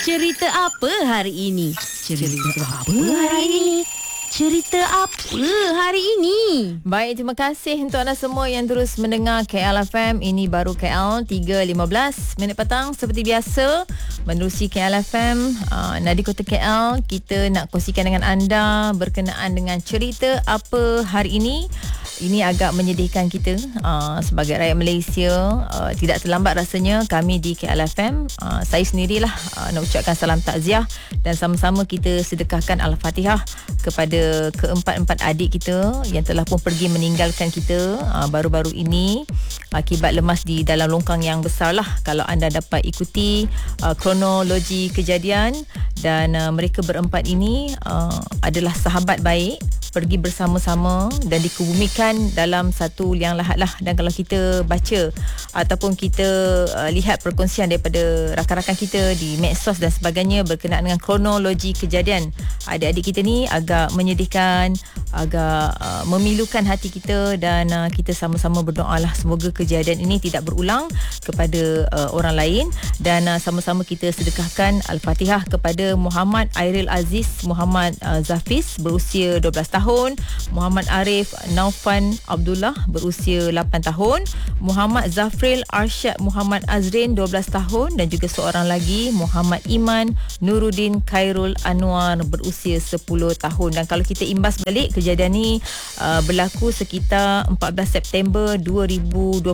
Cerita apa hari ini? Cerita apa hari ini? Cerita apa hari ini? Baik, terima kasih untuk anda semua yang terus mendengar KL FM. Ini baru KL 3.15 minit petang. Seperti biasa, menerusi KL FM, Nadi Kota KL, kita nak kongsikan dengan anda berkenaan dengan cerita apa hari ini. Ini agak menyedihkan kita sebagai rakyat Malaysia. Tidak terlambat rasanya kami di KLFM, saya sendirilah nak ucapkan salam takziah dan sama-sama kita sedekahkan Al-Fatihah kepada keempat-empat adik kita yang telah pun pergi meninggalkan kita baru-baru ini akibat lemas di dalam longkang yang besar lah. Kalau anda dapat ikuti kronologi kejadian, dan mereka berempat ini adalah sahabat baik, pergi bersama-sama dan dikebumikan dalam satu liang lahat lah. Dan kalau kita baca ataupun kita lihat perkongsian daripada rakan-rakan kita di medsos dan sebagainya berkenaan dengan kronologi kejadian, adik-adik kita ni agak menyedihkan, agak memilukan hati kita, dan kita sama-sama berdoa lah semoga kejadian ini tidak berulang kepada orang lain. Dan sama-sama kita sedekahkan Al-Fatihah kepada Muhammad Airil Aziz Muhammad Zafiz berusia 12 tahun, Muhammad Arif Naufan Abdullah berusia 8 tahun, Muhammad Zafril Arsyad Muhammad Azrin 12 tahun, dan juga seorang lagi Muhammad Iman Nuruddin Khairul Anwar berusia 10 tahun. Dan kalau kita imbas balik, kejadian ni berlaku sekitar 14 September 2026,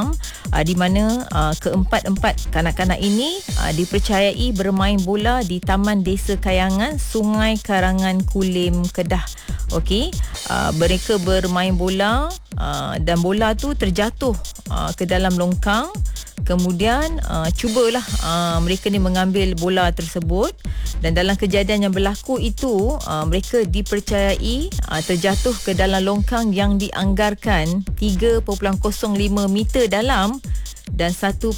di mana keempat-empat kanak-kanak ini dipercayai bermain bola di Taman Desa Kayangan, Sungai Karangan Kulim, Kedah. Okey, mereka bermain bola dan bola tu terjatuh ke dalam longkang. Kemudian cubalah mereka ni mengambil bola tersebut, dan dalam kejadian yang berlaku itu mereka dipercayai terjatuh ke dalam longkang yang dianggarkan 3.05 meter dalam dan 1.83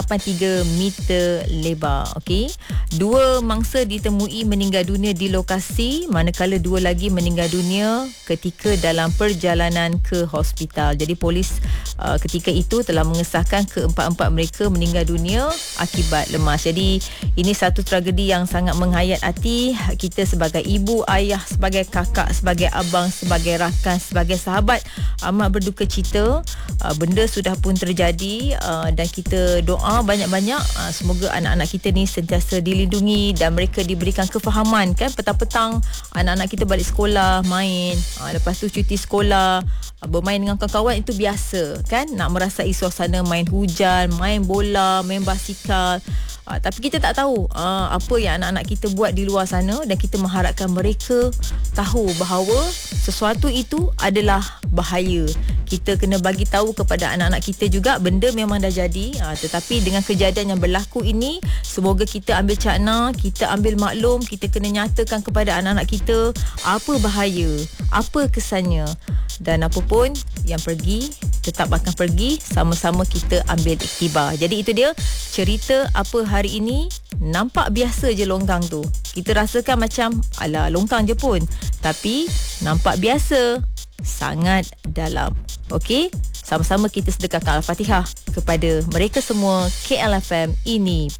meter lebar. Okey, 2 mangsa ditemui meninggal dunia di lokasi, manakala 2 lagi meninggal dunia ketika dalam perjalanan ke hospital. Jadi polis ketika itu telah mengesahkan keempat-empat mereka meninggal dunia akibat lemas. Jadi ini satu tragedi yang sangat menghayat hati kita sebagai ibu, ayah, sebagai kakak, sebagai abang, sebagai rakan, sebagai sahabat. Amat berduka cita. Benda sudah pun terjadi, dan kita doa banyak-banyak semoga anak-anak kita ni sentiasa dilindungi dan mereka diberikan kefahaman. Kan petang-petang anak-anak kita balik sekolah main, lepas tu cuti sekolah, bermain dengan kawan-kawan itu biasa kan, nak merasai suasana main hujan, main bola, main basikal. Tapi kita tak tahu apa yang anak-anak kita buat di luar sana, dan kita mengharapkan mereka tahu bahawa sesuatu itu adalah bahaya. Kita kena bagi tahu kepada anak-anak kita juga benda memang dah jadi, tetapi dengan kejadian yang berlaku ini, semoga kita ambil cakna, kita ambil maklum, kita kena nyatakan kepada anak-anak kita apa bahaya, apa kesannya, dan apa pun yang pergi tetap akan pergi, sama-sama kita ambil iktibar. Jadi itu dia cerita apa hari ini. Nampak biasa je longkang tu, kita rasakan macam alah longkang je pun, tapi nampak biasa, sangat dalam. Okey, sama-sama kita sedekahkan Al-Fatihah kepada mereka semua. KLFM, ini